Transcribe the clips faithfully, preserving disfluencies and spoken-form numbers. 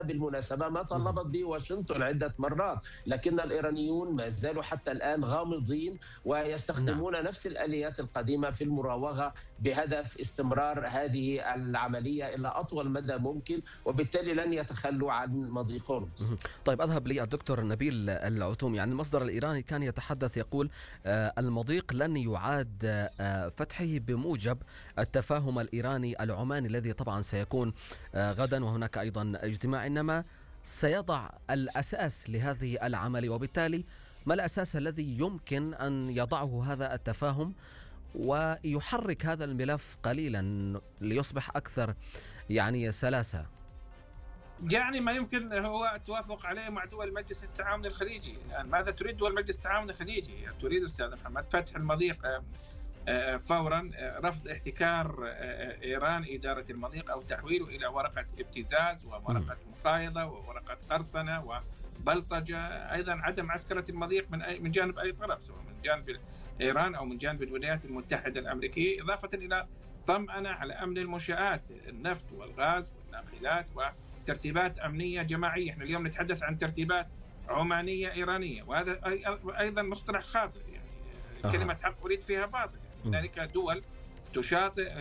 بالمناسبة ما طالبت به واشنطن عدة مرات، لكن الإيرانيون ما زالوا حتى الآن غامضين نعم. ويستخدمون نفس الآليات القديمة في المراوغة بهدف استمرار هذه العملية إلى أطول مدى ممكن، وبالتالي لن يتخلوا عن مضيق هرمز. طيب أذهب للدكتور نبيل العتوم. يعني المصدر الإيراني كان يتحدث يقول آه المضيق لن يعاد آه فتحه بموجب التفاهم الإيراني العماني الذي طبعا سيكون آه غدا، وهناك أيضا اجتماع، إنما سيضع الأساس لهذه العملية. وبالتالي ما الأساس الذي يمكن أن يضعه هذا التفاهم ويحرك هذا الملف قليلا ليصبح أكثر يعني سلاسة؟ يعني ما يمكن هو التوافق عليه مع دول مجلس التعاون الخليجي. الآن ماذا تريد دول مجلس التعاون الخليجي؟ تريد أستاذ محمد فتح المضيق فورا، رفض احتكار إيران إدارة المضيق أو تحويله إلى ورقة ابتزاز وورقة مقايضة وورقة قرصنة وبلطجة، أيضا عدم عسكرة المضيق من أي من جانب أي طرف، سواء من جانب إيران أو من جانب الولايات المتحدة الأمريكية، إضافة إلى طمأنة على أمن المنشآت النفط والغاز والناقلات وترتيبات أمنية جماعية. احنا اليوم نتحدث عن ترتيبات عمانية إيرانية، وهذا أيضا مصطلح خاطئ، يعني كلمة حق أريد فيها باطل. هنالك دول تشاطئ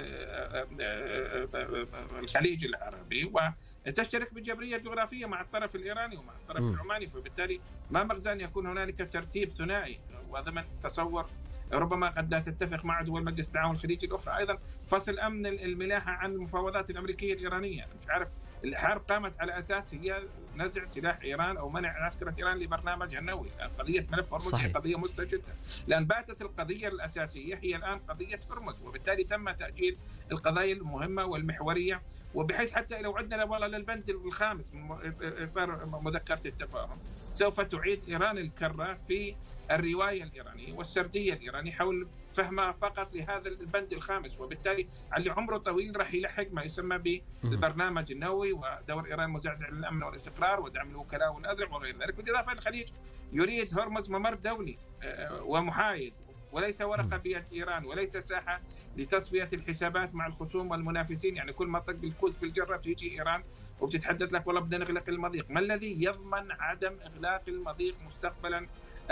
الخليج العربي وتشترك بجبرية جغرافية مع الطرف الإيراني ومع الطرف العماني، فبالتالي ما مغزى أن يكون هنالك ترتيب ثنائي. وهذا من تصور ربما قد لا تتفق مع دول مجلس التعاون الخليجي الأخرى. أيضا فصل أمن الملاحة عن المفاوضات الأمريكية الإيرانية. مش عارف الحرب قامت على أساس هي نزع سلاح إيران أو منع عسكرة إيران لبرنامجها النووي. قضية ملف هرمز هي قضية مستجدة، لأن باتت القضية الأساسية هي الآن قضية هرمز، وبالتالي تم تأجيل القضايا المهمة والمحورية، وبحيث حتى لو عدنا والله للبند الخامس من مذكرة التفاهم سوف تعيد إيران الكرة في الرواية الإيرانية والسردية الإيرانية حول فهمها فقط لهذا البند الخامس، وبالتالي اللي عمره طويل راح يلحق ما يسمى بالبرنامج النووي ودور إيران مزعزع للأمن والاستقرار ودعم الوكلاء والأذرع وغير ذلك. بالإضافة الخليج يريد هرمز ممر دولي ومحايد وليس ورقة بيد إيران، وليس ساحة لتصفية الحسابات مع الخصوم والمنافسين. يعني كل ما طق بالكوز بالجرة تيجي إيران وبتتحدث لك والله بدنا نغلق المضيق. ما الذي يضمن عدم إغلاق المضيق مستقبلا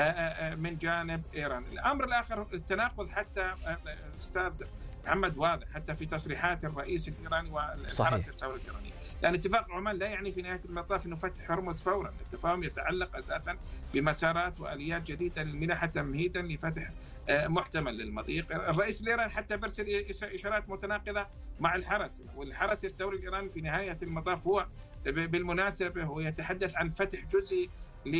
من جانب إيران؟ الأمر الآخر التناقض حتى أستاذ محمد واضح حتى في تصريحات الرئيس الإيراني والحرس الثوري الإيراني، لأن اتفاق عمان لا يعني في نهاية المطاف أنه فتح هرمز فورا. التفاهم يتعلق أساسا بمسارات وآليات جديدة للملاحة تمهيدا لفتح محتمل للمضيق. الرئيس الإيراني حتى برسل إشارات متناقضة مع الحرس، والحرس الثوري الإيراني في نهاية المطاف هو بالمناسبة هو يتحدث عن فتح جزئي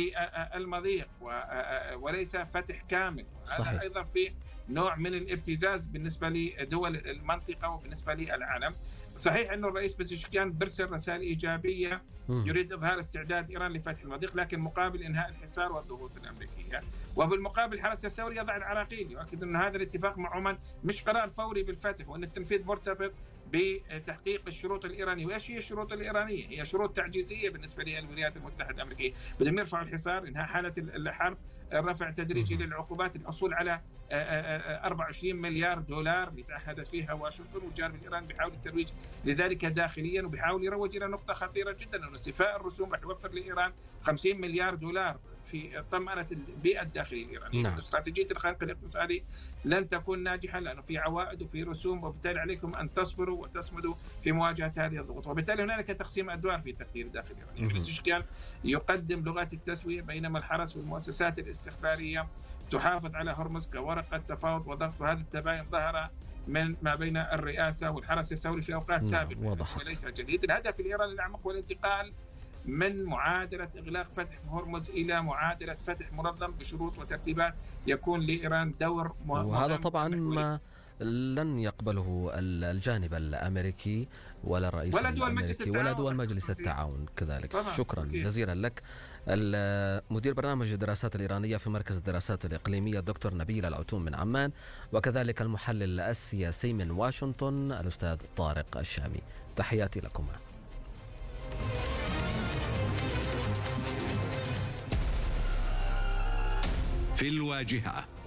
للمضيق وليس فتح كامل. هذا أيضا في نوع من الابتزاز بالنسبة لدول المنطقة وبالنسبة للعالم. صحيح أن الرئيس بزشكيان برسل رسائل إيجابية يريد إظهار استعداد إيران لفتح المضيق، لكن مقابل إنهاء الحصار والضغوط الأمريكية، وبالمقابل الحرس الثوري يضع العراقيل يؤكد أن هذا الاتفاق مع عمان مش قرار فوري بالفتح، وأن التنفيذ مرتبط بتحقيق الشروط الإيرانية. وإيش هي الشروط الإيرانية؟ هي شروط تعجيزية بالنسبة للولايات المتحدة الأمريكية. بدهم يرفعوا الحصار، إنهاء حالة الحرب، رفع تدريجي للعقوبات، الحصول على أربعة وعشرين مليار دولار بتعهدت فيها واشنطن، والجانب الإيراني بيحاول الترويج لذلك داخليا وبيحاول يروج إلى نقطة خطيرة جدا، أن استيفاء الرسوم راح يوفر لإيران خمسين مليار دولار في طمأنة البيئة الداخلية الإيرانية. نعم. استراتيجية الخنق الاقتصادي لن تكون ناجحة لأنه في عوائد وفي رسوم، وبالتالي عليكم أن تصبروا وتصمدوا في مواجهة هذه الضغوط. وبالتالي هنالك تقسيم أدوار في تقدير الداخل الإيراني. بزشكيان يقدم لغات التسوية، بينما الحرس والمؤسسات الاستخبارية تحافظ على هرمز كورقة تفاوض وضغط. وهذا التباين ظهر من ما بين الرئاسة والحرس الثوري في أوقات سابقة وليس جديد. الهدف الإيراني الأعمق والانتقال من معادلة إغلاق فتح هرمز إلى معادلة فتح منظم بشروط وترتيبات يكون لإيران دور مهم. وهذا طبعا ما لن يقبله الجانب الأمريكي ولا الرئيس ولا دول الأمريكي ولا دول مجلس التعاون كذلك. شكرا جزيلا لك مدير برنامج الدراسات الإيرانية في مركز الدراسات الإقليمية الدكتور نبيل العتوم من عمان، وكذلك المحلل السياسي من واشنطن الأستاذ طارق الشامي. تحياتي لكما. في الواجهة.